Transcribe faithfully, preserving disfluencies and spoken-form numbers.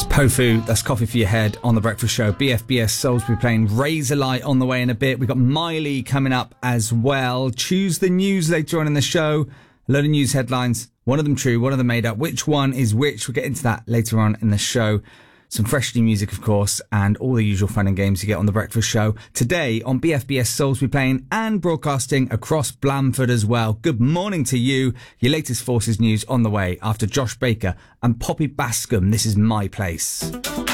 Pofu, that's Coffee for Your Head on The Breakfast Show. B F B S Salisbury playing Razorlight on the way in a bit. We've got Miley coming up as well. Choose the news later on in the show. A load of news headlines. One of them true, one of them made up. Which one is which? We'll get into that later on in the show. Some fresh new music, of course, and all the usual fun and games you get on The Breakfast Show. Today on B F B S Salisbury playing and broadcasting across Blandford as well. Good morning to you. Your latest Forces news on the way after Josh Baker and Poppy Bascom. This is My Place.